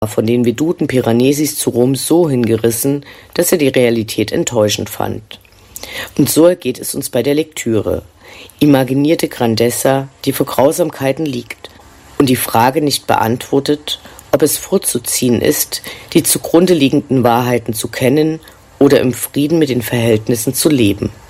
von den Veduten Piranesis zu Rom so hingerissen, dass er die Realität enttäuschend fand. Und so ergeht es uns bei der Lektüre. Imaginierte Grandezza, die vor Grausamkeiten liegt und die Frage nicht beantwortet, ob es vorzuziehen ist, die zugrunde liegenden Wahrheiten zu kennen oder im Frieden mit den Verhältnissen zu leben.